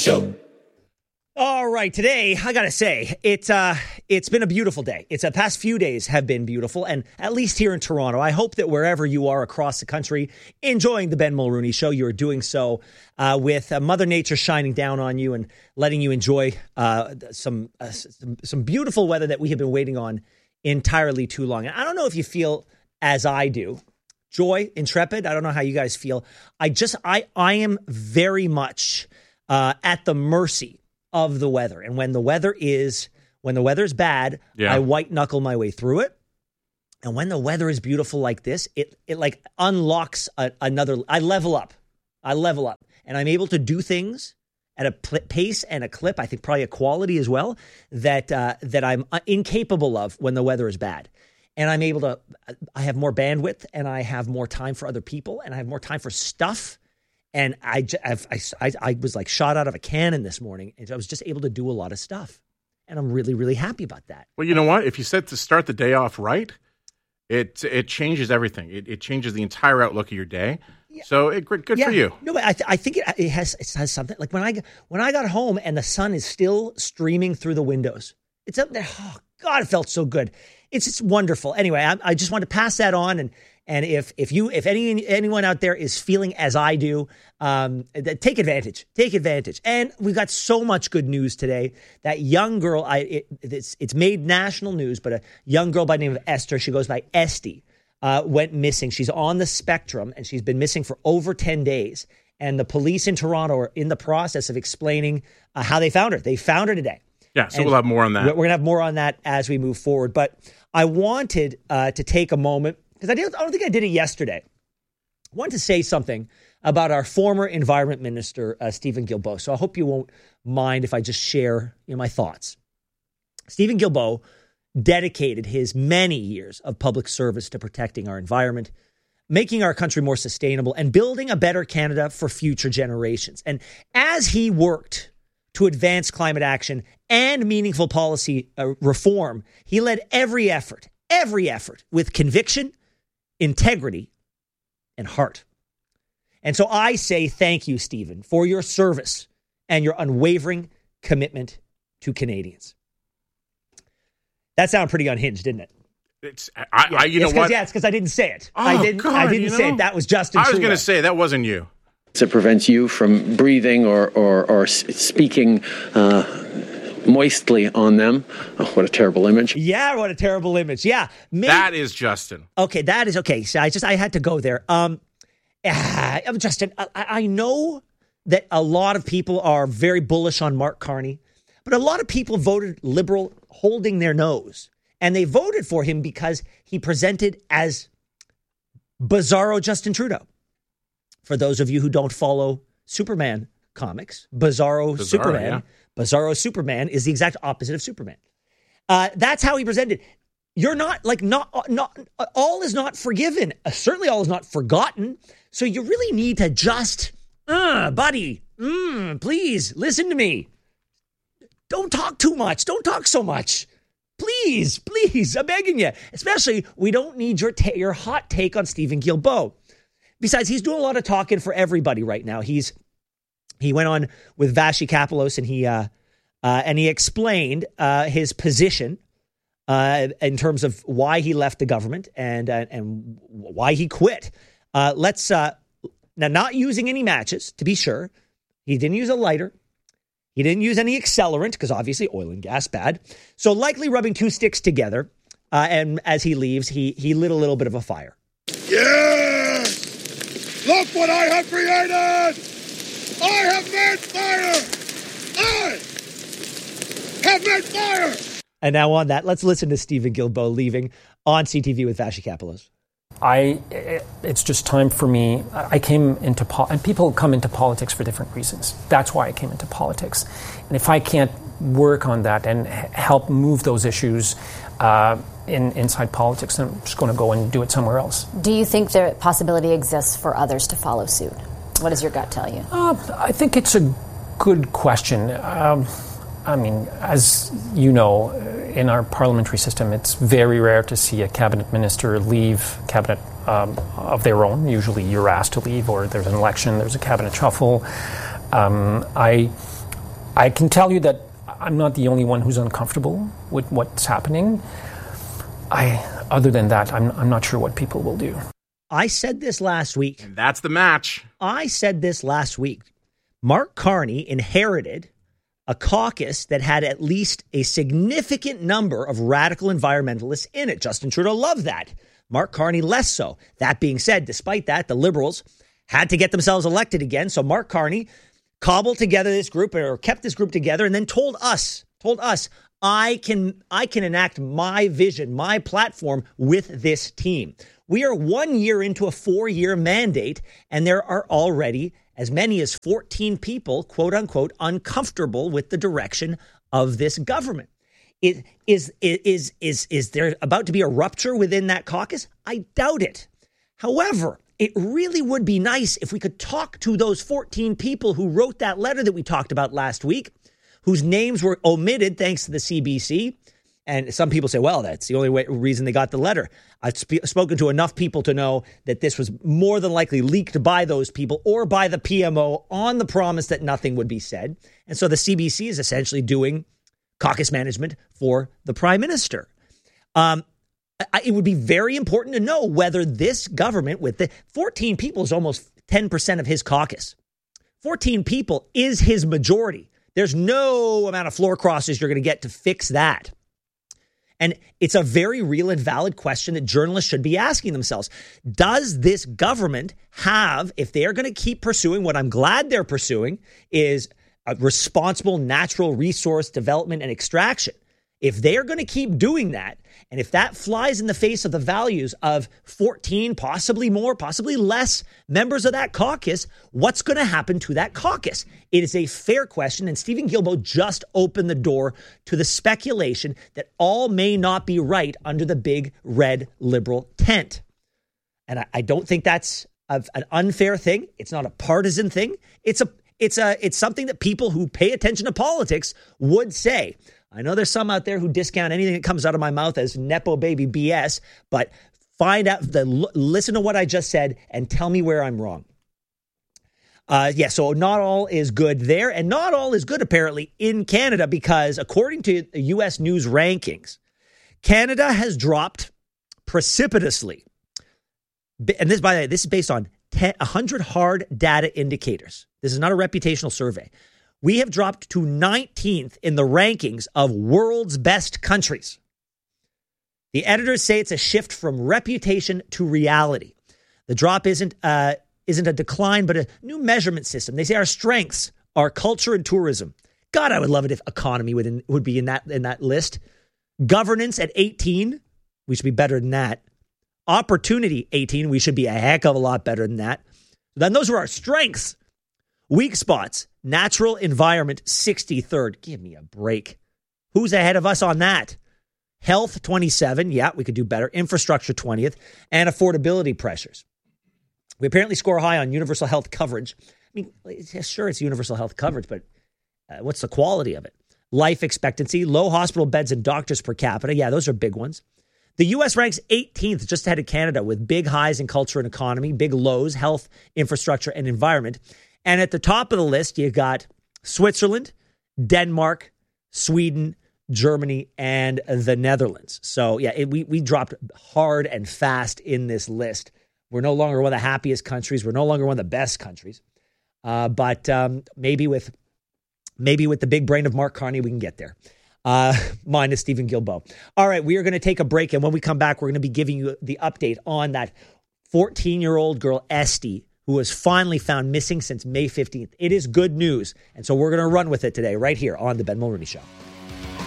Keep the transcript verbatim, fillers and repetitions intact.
Show. All right, today, I gotta say, it's uh, it's been a beautiful day. It's the past few days have been beautiful, and at least here in Toronto, I hope that wherever you are across the country enjoying the Ben Mulrooney Show, you're doing so uh, with uh, Mother Nature shining down on you and letting you enjoy uh, some, uh, some some beautiful weather that we have been waiting on entirely too long. And I don't know if you feel as I do, Joy, Intrepid. I don't know how you guys feel. I just I I am very much uh, at the mercy of the weather. And when the weather is, when the weather is bad, yeah. I white knuckle my way through it. And when the weather is beautiful like this, it it like unlocks a, another, I level up. I level up. And I'm able to do things at a pl- pace and a clip, I think probably a quality as well, that uh, that I'm incapable of when the weather is bad. And I'm able to, I have more bandwidth and I have more time for other people and I have more time for stuff. And I, I, I, I was like shot out of a cannon this morning. And I was just able to do a lot of stuff. And I'm really, really happy about that. Well, you know what? If you said to start the day off right, it it changes everything. It, it changes the entire outlook of your day. Yeah. So it, good yeah. for you. No, but I, th- I think it, it, has, it has something. Like when I, when I got home and the sun is still streaming through the windows. It's up there. Oh, God, it felt so good. It's it's wonderful. Anyway, I, I just wanted to pass that on. And And if if you if any anyone out there is feeling as I do, um, take advantage, take advantage. And we've got so much good news today. That young girl, I it, it's it's made national news, but a young girl by the name of Esther, she goes by Esty, uh, went missing. She's on the spectrum, and she's been missing for over ten days. And the police in Toronto are in the process of explaining uh, how they found her. They found her today. Yeah, so and we'll have more on that. We're going to have more on that as we move forward. But I wanted uh, to take a moment. Because I, I don't think I did it yesterday. I wanted to say something about our former Environment Minister, uh, Stephen Guilbeault. So I hope you won't mind if I just share you know, my thoughts. Stephen Guilbeault dedicated his many years of public service to protecting our environment, making our country more sustainable, and building a better Canada for future generations. And as he worked to advance climate action and meaningful policy uh, reform, he led every effort, every effort with conviction, integrity, and heart. And so I say thank you, Stephen, for your service and your unwavering commitment to Canadians. That sounded pretty unhinged, didn't it? It's I, yeah, I you know what? Yeah, it's because I didn't say it. Oh, I didn't. God, I didn't you say know? it. That was Justin. I was going to say that wasn't you. It prevents you from breathing or or, or speaking uh, moistly on them. Oh, what a terrible image. Yeah, what a terrible image. Yeah. Maybe, that is Justin. Okay, that is okay. So I just, I had to go there. Um, ah, Justin, I, I know that a lot of people are very bullish on Mark Carney, but a lot of people voted Liberal holding their nose. And they voted for him because he presented as Bizarro Justin Trudeau. For those of you who don't follow Superman comics, Bizarro, Bizarro Superman, yeah. Bizarro Superman is the exact opposite of Superman. Uh, that's how he presented. You're not like not not all is not forgiven. Uh, certainly, all is not forgotten. So you really need to just, uh, buddy, mm, please listen to me. Don't talk too much. Don't talk so much. Please, please, I'm begging you. Especially, we don't need your ta- your hot take on Stephen Guilbeault. Besides, he's doing a lot of talking for everybody right now. He's he went on with Vassy Kapelos and he uh, uh, and he explained uh, his position uh, in terms of why he left the government and uh, and why he quit. Uh, let's uh, now not using any matches to be sure. He didn't use a lighter. He didn't use any accelerant because obviously oil and gas bad. So likely rubbing two sticks together. Uh, and as he leaves, he he lit a little bit of a fire. Yes! Look what I have created! I have made fire! I have made fire! And now on that, let's listen to Stephen Guilbeault leaving on C T V with Vassy Kapelos. I, it's just time for me. I came into, po- and people come into politics for different reasons. That's why I came into politics. And if I can't work on that and help move those issues uh, in inside politics, then I'm just going to go and do it somewhere else. Do you think the possibility exists for others to follow suit? What does your gut tell you? Uh, I think it's a good question. Um, I mean, as you know, in our parliamentary system, it's very rare to see a cabinet minister leave cabinet um, of their own. Usually you're asked to leave or there's an election, there's a cabinet shuffle. Um, I I can tell you that I'm not the only one who's uncomfortable with what's happening. I, other than that, I'm, I'm not sure what people will do. I said this last week. And that's the match. I said this last week. Mark Carney inherited a caucus that had at least a significant number of radical environmentalists in it. Justin Trudeau loved that. Mark Carney less so. That being said, despite that, the Liberals had to get themselves elected again. So Mark Carney cobbled together this group or kept this group together and then told us, told us, I can, I can enact my vision, my platform with this team. We are one year into a four-year mandate, and there are already as many as fourteen people, quote unquote, uncomfortable with the direction of this government. It, is, is, is, is there about to be a rupture within that caucus? I doubt it. However, it really would be nice if we could talk to those fourteen people who wrote that letter that we talked about last week, whose names were omitted thanks to the C B C. And some people say, well, that's the only way, reason they got the letter. I've sp- spoken to enough people to know that this was more than likely leaked by those people or by the P M O on the promise that nothing would be said. And so the C B C is essentially doing caucus management for the prime minister. Um, I, it would be very important to know whether this government with the fourteen people is almost ten percent of his caucus. fourteen people is his majority. There's no amount of floor crosses you're going to get to fix that. And it's a very real and valid question that journalists should be asking themselves. Does this government have, if they're going to keep pursuing what I'm glad they're pursuing, is a responsible natural resource development and extraction? If they're going to keep doing that, and if that flies in the face of the values of fourteen, possibly more, possibly less members of that caucus, what's going to happen to that caucus? It is a fair question, and Stephen Guilbeault just opened the door to the speculation that all may not be right under the big red liberal tent. And I, I don't think that's a, an unfair thing. It's not a partisan thing. It's a it's a it's something that people who pay attention to politics would say. I know there's some out there who discount anything that comes out of my mouth as Nepo baby B S, but find out, the, listen to what I just said and tell me where I'm wrong. Uh, yeah, so not all is good there, and not all is good apparently in Canada because according to the U S News rankings, Canada has dropped precipitously. And this, by the way, this is based on one hundred hard data indicators. This is not a reputational survey. We have dropped to nineteenth in the rankings of world's best countries. The editors say it's a shift from reputation to reality. The drop isn't uh, isn't a decline, but a new measurement system. They say our strengths are culture and tourism. God, I would love it if economy would in, would be in that in that list. Governance at eighteen, we should be better than that. Opportunity eighteen, we should be a heck of a lot better than that. Then those are our strengths. Weak spots. Natural environment, sixty-third. Give me a break. Who's ahead of us on that? Health, twenty-seven. Yeah, we could do better. Infrastructure, twentieth. And affordability pressures. We apparently score high on universal health coverage. I mean, sure, it's universal health coverage, but uh, what's the quality of it? Life expectancy, low hospital beds and doctors per capita. Yeah, those are big ones. The U S ranks eighteenth, just ahead of Canada, with big highs in culture and economy, big lows, health, infrastructure, and environment. And at the top of the list, you got Switzerland, Denmark, Sweden, Germany, and the Netherlands. So, yeah, it, we, we dropped hard and fast in this list. We're no longer one of the happiest countries. We're no longer one of the best countries. Uh, but um, maybe with maybe with the big brain of Mark Carney, we can get there. Uh, mine is Stephen Guilbeault. All right, we are going to take a break. And when we come back, we're going to be giving you the update on that fourteen-year-old girl, Esty, who was finally found missing since May fifteenth. It is good news. And so we're going to run with it today right here on The Ben Mulroney Show.